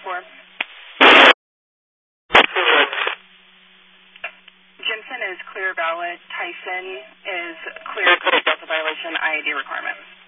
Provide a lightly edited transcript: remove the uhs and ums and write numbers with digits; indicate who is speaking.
Speaker 1: for? Jensen is clear valid. Tyson is clear code Delta violation IAD requirement.